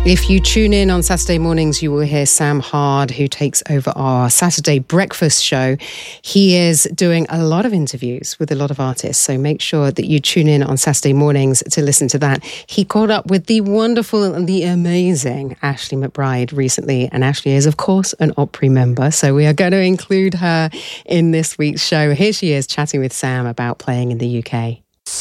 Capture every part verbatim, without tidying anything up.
If you tune in on Saturday mornings, you will hear Sam Hard, who takes over our Saturday breakfast show. He is doing a lot of interviews with a lot of artists, so make sure that you tune in on Saturday mornings to listen to that. He caught up with the wonderful and the amazing Ashley McBryde recently, and Ashley is, of course, an Opry member, so we are going to include her in this week's show. Here she is chatting with Sam about playing in the U K.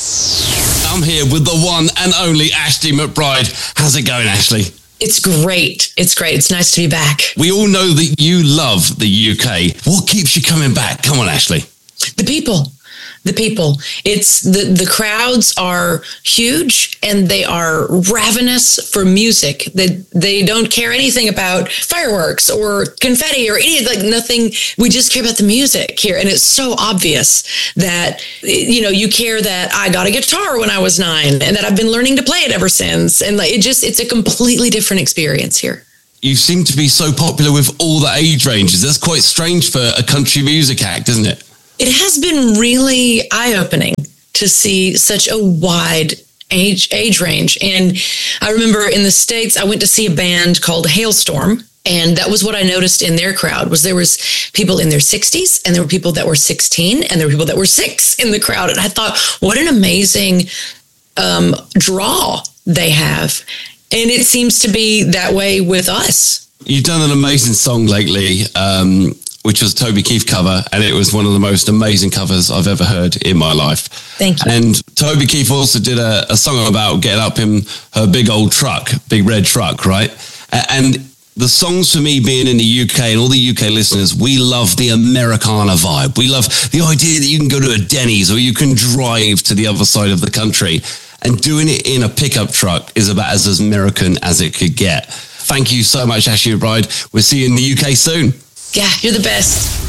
I'm here with the one and only Ashley McBryde. How's it going, Ashley? It's great. It's great. It's nice to be back. We all know that you love the U K. What keeps you coming back? Come on, Ashley. The people. The people. It's the, the crowds are huge and they are ravenous for music. They, they don't care anything about fireworks or confetti or any, like nothing. We just care about the music here. And it's so obvious that, you know, you care that I got a guitar when I was nine and that I've been learning to play it ever since. And like, it just, it's a completely different experience here. You seem to be so popular with all the age ranges. That's quite strange for a country music act, isn't it? It has been really eye-opening to see such a wide age age range. And I remember in the States, I went to see a band called Hailstorm. And that was what I noticed in their crowd was there was people in their sixties and there were people that were sixteen and there were people that were six in the crowd. And I thought, what an amazing um, draw they have. And it seems to be that way with us. You've done an amazing song lately, um, which was a Toby Keith cover, and it was one of the most amazing covers I've ever heard in my life. Thank you. And Toby Keith also did a, a song about getting up in her big old truck, big red truck, right? And the songs for me being in the U K and all the U K listeners, we love the Americana vibe. We love the idea that you can go to a Denny's or you can drive to the other side of the country. And doing it in a pickup truck is about as American as it could get. Thank you so much, Ashley McBryde. We'll see you in the U K soon. Yeah, you're the best.